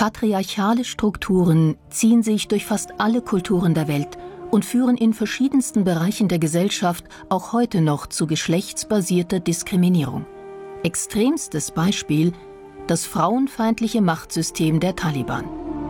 Patriarchale Strukturen ziehen sich durch fast alle Kulturen der Welt und führen in verschiedensten Bereichen der Gesellschaft auch heute noch zu geschlechtsbasierter Diskriminierung. Extremstes Beispiel: das frauenfeindliche Machtsystem der Taliban.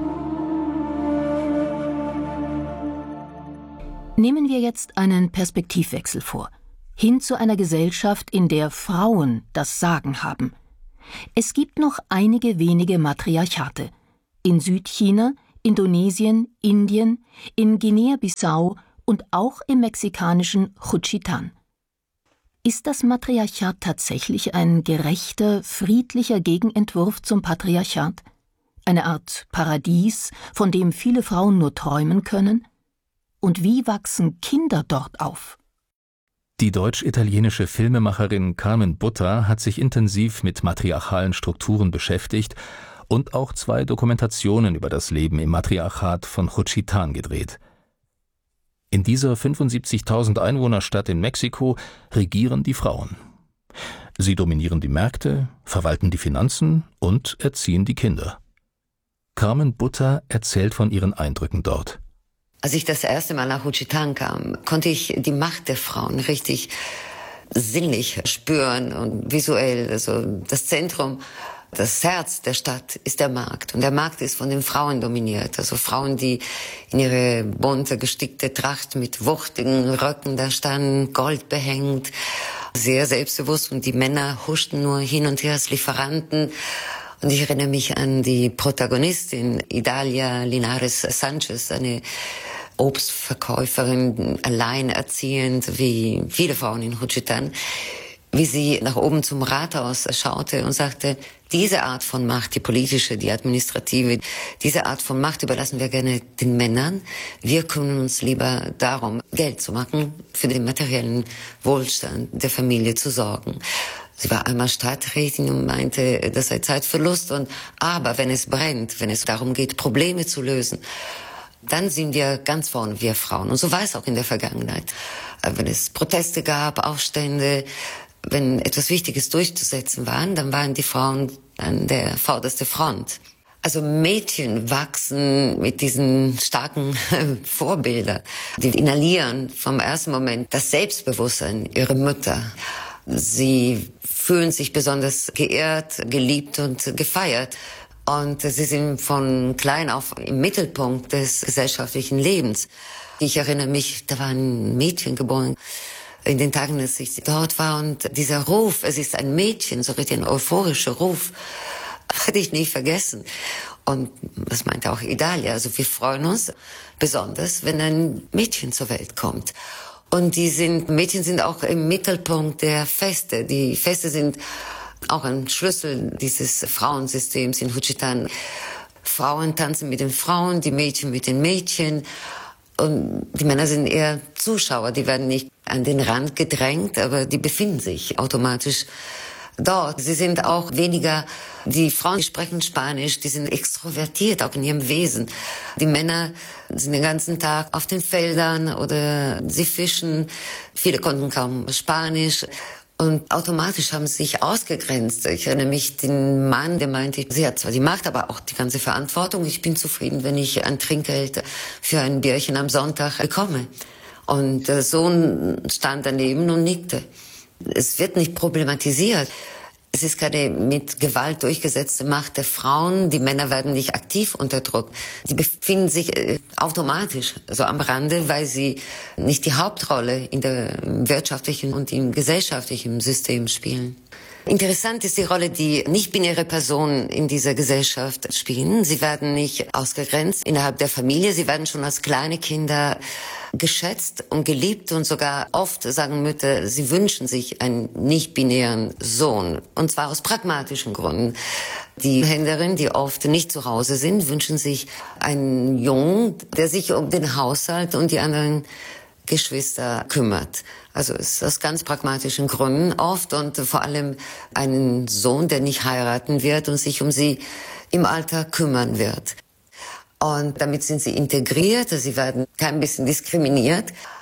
Nehmen wir jetzt einen Perspektivwechsel vor, hin zu einer Gesellschaft, in der Frauen das Sagen haben. Es gibt noch einige wenige Matriarchate. In Südchina, Indonesien, Indien, in Guinea-Bissau und auch im mexikanischen Juchitán. Ist das Matriarchat tatsächlich ein gerechter, friedlicher Gegenentwurf zum Patriarchat? Eine Art Paradies, von dem viele Frauen nur träumen können? Und wie wachsen Kinder dort auf? Die deutsch-italienische Filmemacherin Carmen Butter hat sich intensiv mit matriarchalen Strukturen beschäftigt und auch 2 Dokumentationen über das Leben im Matriarchat von Juchitán gedreht. In dieser 75.000 Einwohnerstadt in Mexiko regieren die Frauen. Sie dominieren die Märkte, verwalten die Finanzen und erziehen die Kinder. Carmen Butter erzählt von ihren Eindrücken dort. Als ich das erste Mal nach Juchitán kam, konnte ich die Macht der Frauen richtig sinnlich spüren und visuell. Also das Zentrum, das Herz der Stadt ist der Markt. Und der Markt ist von den Frauen dominiert. Also Frauen, die in ihre bunte, gestickte Tracht mit wuchtigen Röcken da standen, Gold behängt, sehr selbstbewusst. Und die Männer huschten nur hin und her als Lieferanten. Und ich erinnere mich an die Protagonistin, Idalia Linares Sanchez, eine Obstverkäuferin, alleinerziehend wie viele Frauen in Juchitán, wie sie nach oben zum Rathaus schaute und sagte, diese Art von Macht, die politische, die administrative, diese Art von Macht überlassen wir gerne den Männern. Wir kümmern uns lieber darum, Geld zu machen, für den materiellen Wohlstand der Familie zu sorgen. Sie war einmal Stadträtin und meinte, das sei Zeitverlust. Aber wenn es brennt, wenn es darum geht, Probleme zu lösen, dann sind wir ganz vorne, wir Frauen. Und so war es auch in der Vergangenheit. Wenn es Proteste gab, Aufstände, wenn etwas Wichtiges durchzusetzen war, dann waren die Frauen an der vordersten Front. Also Mädchen wachsen mit diesen starken Vorbildern. Die inhalieren vom ersten Moment das Selbstbewusstsein ihrer Mütter. Sie fühlen sich besonders geehrt, geliebt und gefeiert. Und sie sind von klein auf im Mittelpunkt des gesellschaftlichen Lebens. Ich erinnere mich, da war ein Mädchen geboren in den Tagen, als ich dort war. Und dieser Ruf, es ist ein Mädchen, so richtig ein euphorischer Ruf, hatte ich nie vergessen. Und das meinte auch Idalia. Also wir freuen uns besonders, wenn ein Mädchen zur Welt kommt. Und Mädchen sind auch im Mittelpunkt der Feste. Die Feste sind auch ein Schlüssel dieses Frauensystems in Juchitán. Frauen tanzen mit den Frauen, die Mädchen mit den Mädchen. Und die Männer sind eher Zuschauer, die werden nicht an den Rand gedrängt, aber die befinden sich automatisch dort. Sie sind auch weniger, die Frauen, die sprechen Spanisch, die sind extrovertiert, auch in ihrem Wesen. Die Männer sind den ganzen Tag auf den Feldern oder sie fischen. Viele konnten kaum Spanisch. Und automatisch haben sie sich ausgegrenzt. Ich erinnere mich, den Mann, der meinte, sie hat zwar die Macht, aber auch die ganze Verantwortung. Ich bin zufrieden, wenn ich ein Trinkgeld für ein Bierchen am Sonntag bekomme. Und der Sohn stand daneben und nickte. Es wird nicht problematisiert. Es ist keine mit Gewalt durchgesetzte Macht der Frauen. Die Männer werden nicht aktiv unterdrückt. Die befinden sich automatisch so am Rande, weil sie nicht die Hauptrolle in der wirtschaftlichen und im gesellschaftlichen System spielen. Interessant ist die Rolle, die nicht-binäre Personen in dieser Gesellschaft spielen. Sie werden nicht ausgegrenzt innerhalb der Familie. Sie werden schon als kleine Kinder geschätzt und geliebt und sogar oft sagen Mütter, sie wünschen sich einen nicht-binären Sohn. Und zwar aus pragmatischen Gründen. Die Händlerinnen, die oft nicht zu Hause sind, wünschen sich einen Jungen, der sich um den Haushalt und die anderen Geschwister kümmert. Also es ist aus ganz pragmatischen Gründen oft und vor allem einen Sohn, der nicht heiraten wird und sich um sie im Alter kümmern wird. Und damit sind sie integriert, sie werden kein bisschen diskriminiert.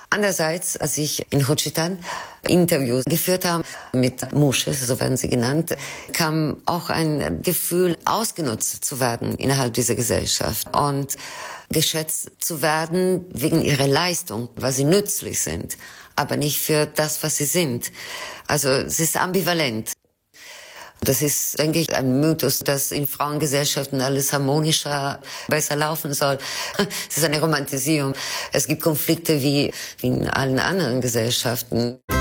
Andererseits, als ich in Juchitán Interviews geführt habe mit Mushes, so werden sie genannt, kam auch ein Gefühl, ausgenutzt zu werden innerhalb dieser Gesellschaft und geschätzt zu werden wegen ihrer Leistung, weil sie nützlich sind, aber nicht für das, was sie sind. Also es ist ambivalent. Das ist, denke ich, ein Mythos, dass in Frauengesellschaften alles harmonischer, besser laufen soll. Es ist eine Romantisierung. Es gibt Konflikte wie in allen anderen Gesellschaften.